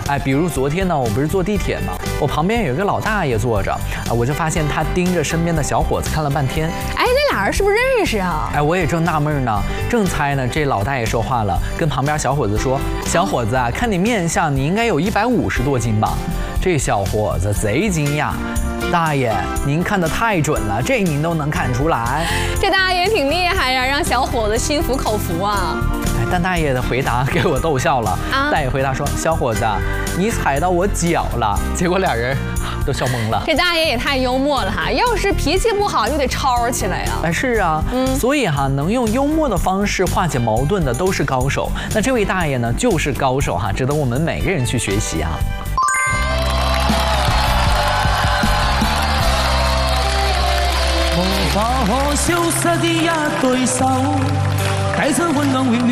哎，比如昨天呢，我不是坐地铁嘛，我旁边有一个老大爷坐着，我就发现他盯着身边的小伙子看了半天。 哎，那俩人是不是认识啊？ 哎，我也正纳闷呢，正猜呢，这老大爷说话了，跟旁边小伙子说：“小伙子啊，看你面相，你应该有150多斤吧？”这小伙子贼惊讶。大爷，您看得太准了，这您都能看出来。 这大爷挺厉害呀，让小伙子心服口服啊。 哎，但大爷的回答给我逗笑了。大爷回答说：“小伙子，你踩到我脚了。”结果俩人都笑懵了。 这大爷也太幽默了哈，要是脾气不好，就得吵起来呀。 哎，是啊，所以哈，能用幽默的方式化解矛盾的都是高手。那这位大爷呢，就是高手哈，值得我们每个人去学习啊。 无法可消失的一對手，帶出溫暖永遠。